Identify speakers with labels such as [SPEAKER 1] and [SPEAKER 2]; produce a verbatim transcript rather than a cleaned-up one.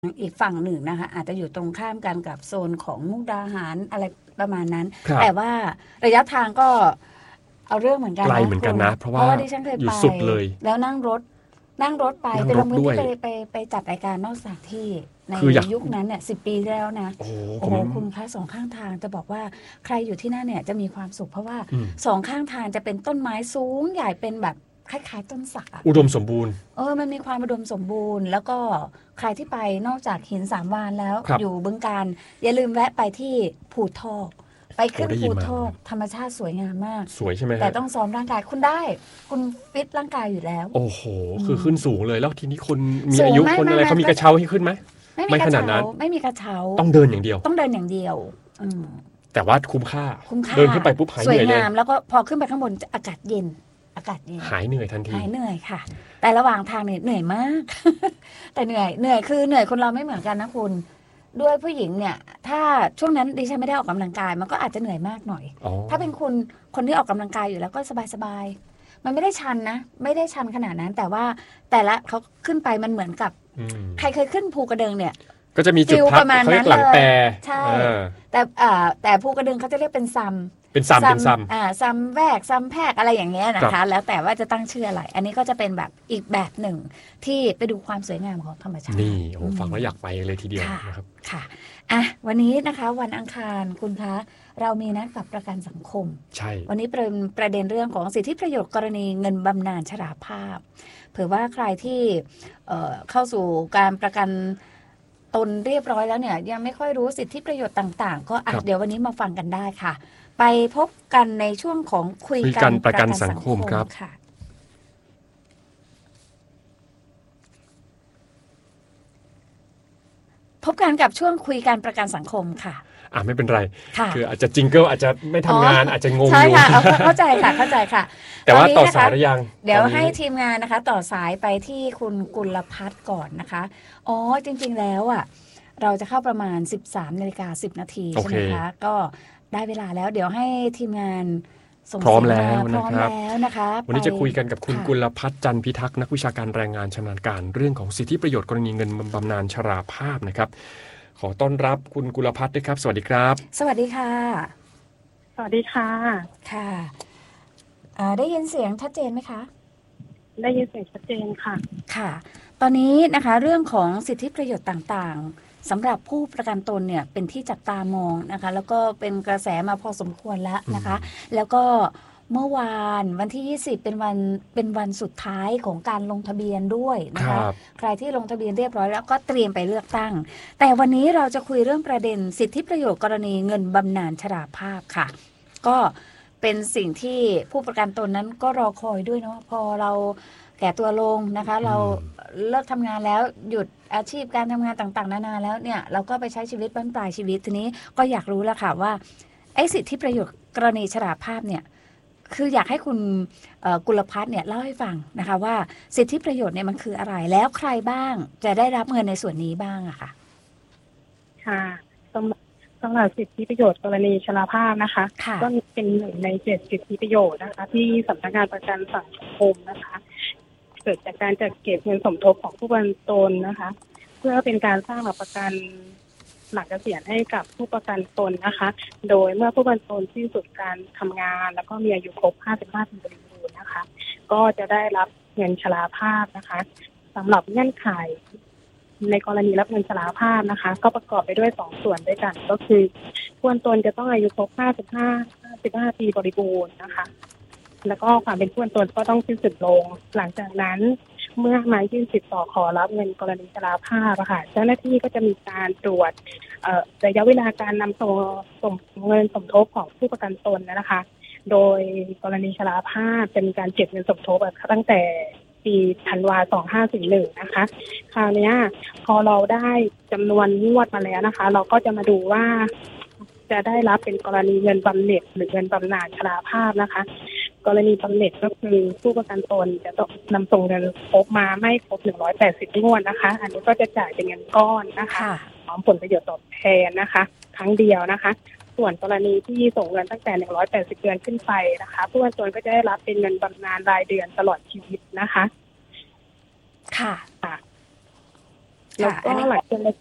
[SPEAKER 1] อีกฝั่งหนึ่งนะคะอาจจะอยู่ตรงข้ามกันกับโซนของมุกดาหารอะไรประมาณนั้น แต่ว่าระยะทางก็เอาเรื่องเหมือนกัน
[SPEAKER 2] ไกล
[SPEAKER 1] นะ
[SPEAKER 2] เหมือนกันนะเพราะว่า
[SPEAKER 1] เพราะว่าดิฉันเคย
[SPEAKER 2] อยู่
[SPEAKER 1] ไป
[SPEAKER 2] สุดเลย
[SPEAKER 1] แล้วนั่งรถนั่งรถไป
[SPEAKER 2] นั่ง
[SPEAKER 1] ไปลงพื้น
[SPEAKER 2] รถด้ว
[SPEAKER 1] ที่
[SPEAKER 2] ย
[SPEAKER 1] ไปไปไปจัดรายการนอกสถานที่ใน
[SPEAKER 2] คืออยาก
[SPEAKER 1] ยุคนั้นเนี่ยสิบปีที่แล้วนะ
[SPEAKER 2] โอ้โห
[SPEAKER 1] โอ้โห
[SPEAKER 2] ผม
[SPEAKER 1] คุณคะสองข้างทางจะบอกว่าใครอยู่ที่นั่นเนี่ยจะมีความสุขเพราะว่า
[SPEAKER 2] อืม
[SPEAKER 1] สองข้างทางจะเป็นต้นไม้สูงใหญ่เป็นแบบคล้ายๆต้นสักอะ
[SPEAKER 2] อุดมสมบูรณ์
[SPEAKER 1] เออมันมีความอุดมสมบูรณ์ แล้วก็ใครที่ไปนอกจากหินสามวานแล้ว
[SPEAKER 2] ครับ
[SPEAKER 1] อยู่บึงกาฬอย่าลืมแวะไปที่ภูทอกไปขึ้น
[SPEAKER 2] โอ้ได้ยิ
[SPEAKER 1] ภู
[SPEAKER 2] นมา
[SPEAKER 1] ทอกธรรมชาติสวยงามมาก
[SPEAKER 2] สวยใช่ไหม
[SPEAKER 1] แต่
[SPEAKER 2] ฮะ
[SPEAKER 1] ต้องซ้อมร่างกายคุณได้ คุณฟิตร่างกายอยู่แล้ว
[SPEAKER 2] โอ้โห
[SPEAKER 1] อื
[SPEAKER 2] คือ
[SPEAKER 1] ม
[SPEAKER 2] ขึ้นสูงเลยแล้วทีนี้คนมี
[SPEAKER 1] สู
[SPEAKER 2] อา
[SPEAKER 1] งไม่
[SPEAKER 2] ยุคนอะไร
[SPEAKER 1] ไม่ไม่ก็
[SPEAKER 2] เขามีกระเช้าให้ขึ้นไหม
[SPEAKER 1] ไม่มี
[SPEAKER 2] ไม่
[SPEAKER 1] กระเช้า
[SPEAKER 2] ขนาดนั้น
[SPEAKER 1] ไม่มีกระเช้า
[SPEAKER 2] ต้องเดินอย่างเดียว
[SPEAKER 1] ต้องเดินอย่างเดียวอืม
[SPEAKER 2] แต่ว่าคุ้มค่า
[SPEAKER 1] คุ้มค่า
[SPEAKER 2] เดินขึ้นไปปุ๊บหาย
[SPEAKER 1] ส
[SPEAKER 2] เหนื่อยเลย
[SPEAKER 1] วยงามแล้วก็พอขึ้นไปข้างบนอากาศเย็นอากาศเย็น
[SPEAKER 2] หายเหนื่อยทันที
[SPEAKER 1] หายเหนื่อยค่ะ แต่ระหว่างทางเนี่ยเหนื่อยมาก แต่เหนื่อยเหนื่อยคือเหนื่อยคนเราไม่เหมือนกันนะคุณด้วยผู้หญิงเนี่ย ถ้าช่วงนั้นดิฉันไม่ได้ออกกำลังกายมันก็อาจจะเหนื่อยมากหน่อย
[SPEAKER 2] อ๋อ
[SPEAKER 1] ถ้าเป็นคุณคนที่ออกกำลังกายอยู่แล้วก็สบายๆมันไม่ได้ชันนะไม่ได้ชันขนาดนั้น แต่ว่าแต่ละเขาขึ้นไปมันเหมือนกับ
[SPEAKER 2] อืม
[SPEAKER 1] ใครเคยขึ้นภูกระดึงเนี่ย
[SPEAKER 2] ก็จะมีจุด
[SPEAKER 1] ฟิล
[SPEAKER 2] พัก
[SPEAKER 1] ประมาณ
[SPEAKER 2] เขาเรี
[SPEAKER 1] นั้นเล
[SPEAKER 2] ยกหลังแปร
[SPEAKER 1] ยใช่
[SPEAKER 2] อ่า
[SPEAKER 1] แต่อ่าแต่ภูกระดึงเขาจะเรียกเป็นซัม
[SPEAKER 2] เป็นซ้ำ
[SPEAKER 1] ซัม
[SPEAKER 2] เป็นซ้
[SPEAKER 1] อ่าซัมแวกซัมแพกอะไรอย่างเงี้ย
[SPEAKER 2] ำค
[SPEAKER 1] นะ
[SPEAKER 2] รับ
[SPEAKER 1] คะแล้วแต่ว่าจะตั้งชื่ออะไร อันนี้ก็จะเป็นแบบอีกแบบหนึ่งที่ไปดูความสวยงามของธรรมชาติ
[SPEAKER 2] นี่โอ้
[SPEAKER 1] อืม
[SPEAKER 2] ฟังแล้วอยากไปเลยทีเดียว
[SPEAKER 1] ค่ะ
[SPEAKER 2] นะครับ
[SPEAKER 1] ค่ะอ่ะวันนี้นะคะวันอังคารคุณคะเรามีนัดกับประกันสังคม
[SPEAKER 2] ใช่
[SPEAKER 1] วันนี้เป็นประเด็นเรื่องของสิทธิประโยชน์กรณีเงินบำนาญชราภาพเผื่อว่าใครที่เอ่อเข้าสู่การประกันตนเรียบร้อยแล้วเนี่ยยังไม่ค่อยรู้สิทธิประโยชน์ต่างๆ ก็อ่ะ
[SPEAKER 2] ครับ
[SPEAKER 1] เดี๋ยววันนี้มาฟังกันได้ค่ะ ไปพบกันในช่วงของคุย
[SPEAKER 2] คุย
[SPEAKER 1] กั
[SPEAKER 2] กัน นป
[SPEAKER 1] ประ
[SPEAKER 2] ระกัน
[SPEAKER 1] กันสังค
[SPEAKER 2] สังคม
[SPEAKER 1] ม
[SPEAKER 2] ครับ
[SPEAKER 1] ค่ะพบกันกับช่วงคุยกันประกันสังคมค่ะ
[SPEAKER 2] อ่ะไม่เป็นไร
[SPEAKER 1] ค่ะ
[SPEAKER 2] คืออาจจะจิงเกิลอาจจะไม่ทำงานอาจจะงง
[SPEAKER 1] ใช่
[SPEAKER 2] อยู่
[SPEAKER 1] ค่ะเอาเข้าใจค่ะเข้าใจค่ะ
[SPEAKER 2] แต่ว่าต่อสาย
[SPEAKER 1] น
[SPEAKER 2] หรื
[SPEAKER 1] นี้
[SPEAKER 2] อยัง
[SPEAKER 1] นะคะเดี๋ยว
[SPEAKER 2] ตอนนี้
[SPEAKER 1] ให้ทีมงานนะคะ ต่อสายไปที่คุณกุลพัฒน์ก่อนนะคะอ๋อจริงๆแล้วอ่ะเราจะเข้าประมาณสิบสามนาฬิกาสิบนาทีใช่ไหมคะก็ได้เวลาแล้วเดี๋ยวให้ทีมงานส่ง
[SPEAKER 2] พร้อม
[SPEAKER 1] เสียง
[SPEAKER 2] แล้ว
[SPEAKER 1] มาพร้อม
[SPEAKER 2] นะครับ
[SPEAKER 1] แล้วนะคะ
[SPEAKER 2] วันนี้จะคุยกันกับคุณ
[SPEAKER 1] ค่ะ
[SPEAKER 2] กุลพัฒน์จันทร์พิทักษ์นักวิชาการแรงงานชำนาญการเรื่องของสิทธิประโยชน์กรณีเงินบำนาญชราภาพนะครับขอต้อนรับคุณกุลพัฒน์ด้วยครับสวัสดีครับ
[SPEAKER 1] สวัสดีค่ะ
[SPEAKER 3] สวัสดีค่ะ
[SPEAKER 1] ค่ะอ่าได้ยินเสียงชัดเจนไหมคะ
[SPEAKER 3] ได้ยินเสียงชัดเจนค่ะ
[SPEAKER 1] ค่ะ ตอนนี้นะคะเรื่องของสิทธิประโยชน์ต่างๆสำหรับผู้ประกันตนเนี่ยเป็นที่จับตามองนะคะแล้วก็เป็นกระแสมาพอสมควรแล้วนะคะ แล้วก็เมื่อวานวันที่ยี่สิบเป็นวันเป็นวันสุดท้ายของการลงทะเบียนด้วยนะ
[SPEAKER 2] ค
[SPEAKER 1] คะ
[SPEAKER 2] รับ
[SPEAKER 1] ใครที่ลงทะเบียนเรียบร้อยแล้วก็เตรียมไปเลือกตั้ง แต่วันนี้เราจะคุยเรื่องประเด็นสิทธิประโยชน์กรณีเงินบำนาญชราภาพค่ะ ก็เป็นสิ่งที่ผู้ประกันตนนั้นก็รอคอยด้วยเนาะพอเราแก่ตัวลงนะคะ เราเลิกทำงานแล้วหยุดอาชีพการทำงานต่างๆนานาแล้วเนี่ยเราก็ไปใช้ชีวิตบั้นปลายชีวิตทีนี้ก็อยากรู้แล้วค่ะว่าไอ้สิทธิประโยชน์กรณีชราภาพเนี่ยคืออยากให้คุณเอ่อกุลพัฒน์เนี่ยเล่าให้ฟังนะคะว่าสิทธิประโยชน์เนี่ยมันคืออะไรแล้วใครบ้างจะได้รับเงินในส่วนนี้บ้างอะค่ะ
[SPEAKER 3] ค่ะสำหรับสำหรับสิทธิประโยชน์กรณีชราภาพนะคะ
[SPEAKER 1] ค่ะ
[SPEAKER 3] ก็เป็นหนึ่งในเจ็ดสิทธิประโยชน์นะคะ ที่สำนักงานประกันสังคมนะคะ เกิดจากการจัดเก็บเงินสมทบของผู้ประกันตนนะคะ เพื่อเป็นการสร้างหลักประกันหลังเกษียณให้กับผู้ประกันตนนะคะ โดยเมื่อผู้ประกันตนสิ้นสุดการทำงาน แล้วก็มีอายุครบห้าสิบห้าปีบริบูรณ์นะคะ ก็จะได้รับเงินชราภาพนะคะสำหรับเงื่อนไขในกรณีรับเงินชราภาพนะคะ ก็ประกอบไปด้วยสองส่วนด้วยกัน ก็คือผู้ประกันตนจะต้องอายุครบห้าสิบห้า ห้าสิบห้าปีบริบูรณ์นะคะ แล้วก็ความเป็นผู้ประกันตนก็ต้องสิ้นสุดลงหลังจากนั้นเมื่อมายื่นสิทธิ์ต่อขอรับเงินกรณีชราภาพอะค่ะเจ้าหน้าที่ก็จะมีการตรวจเอ่อระยะเวลาการนำส่งส่งเงินสมทบของผู้ประกันตนนะคะ โดยกรณีชราภาพจะมีการเก็บเงินสมทบตั้งแต่ปีธันวาสองห้าสี่หนึ่งนะคะคราวนี้พอเราได้จำนวนงวดมาแล้วนะคะ เราก็จะมาดูว่าจะได้รับเป็นกรณีเงินบำเหน็จหรือเงินบำนาญชราภาพนะคะ กรณีบำเหน็จก็คือผู้ประกันตนจะต้องนำส่งเงินครบมาไม่ครบหนึ่งร้อยแปดสิบงวดนะคะ อันนี้ก็จะจ่ายเป็นเงินก้อนนะคะพร้อมผลประโยชน์ตอบแทนนะคะครั้งเดียวนะคะ ส่วนกรณีที่ส่งเงินตั้งแต่หนึ่งร้อยแปดสิบเดือนขึ้นไปนะคะผู้ประกันตนก็จะได้รับเป็นเงินบำนาญรายเดือนตลอดชีวิตนะคะ
[SPEAKER 1] ค่ะ
[SPEAKER 3] ค่ะแล้วก็
[SPEAKER 1] อันนี้
[SPEAKER 3] หลักเกณฑ์ใน